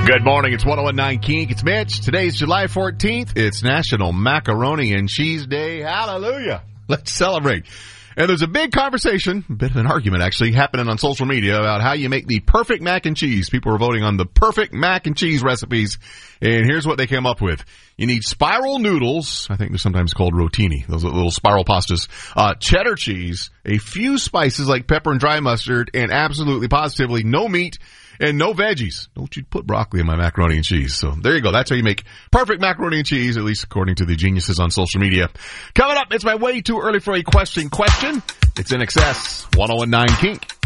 Good morning. It's 101.9 Kink. It's Mitch. Today's July 14th. It's National Macaroni and Cheese Day. Hallelujah. Let's celebrate. And there's a big conversation, a bit of an argument actually, happening on social media about how you make the perfect mac and cheese. People are voting on the perfect mac and cheese recipes. And here's what they came up with. You need spiral noodles. I think they're sometimes called rotini. Those are little spiral pastas. Cheddar cheese, a few spices like pepper and dry mustard, and absolutely positively no meat and no veggies. Don't you put broccoli in my macaroni and cheese. So there you go. That's how you make perfect macaroni and cheese, at least according to the geniuses on social media. Coming up, it's my way too early for a question. It's In Excess, 101.9 Kink.